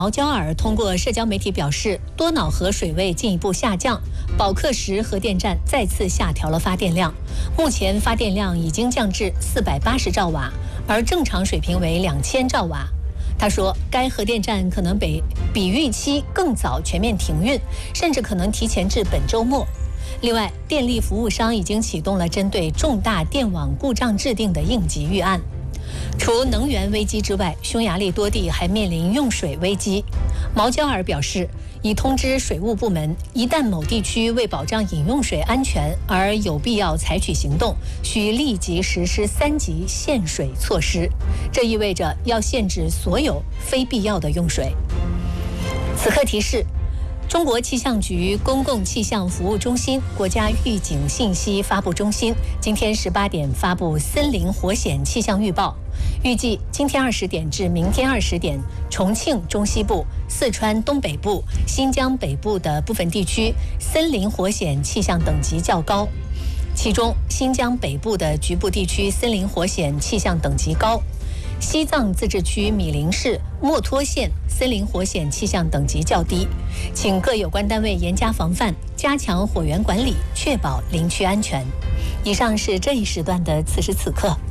毛焦尔通过社交媒体表示，多瑙河水位进一步下降，保克什核电站再次下调了发电量，目前发电量已经降至480兆瓦，而正常水平为2000兆瓦。他说，该核电站可能比预期更早全面停运，甚至可能提前至本周末。另外，电力服务商已经启动了针对重大电网故障制定的应急预案。除能源危机之外，匈牙利多地还面临用水危机。毛焦尔表示，已通知水务部门，一旦某地区为保障饮用水安全而有必要采取行动，需立即实施3级限水措施。这意味着要限制所有非必要的用水。此刻提示：中国气象局公共气象服务中心、国家预警信息发布中心今天18点发布森林火险气象预报。预计今天20点至明天20点，重庆中西部、四川东北部、新疆北部的部分地区森林火险气象等级较高，其中新疆北部的局部地区森林火险气象等级高。西藏自治区米林市墨脱县森林火险气象等级较低，请各有关单位严加防范，加强火源管理，确保林区安全。以上是这一时段的此时此刻。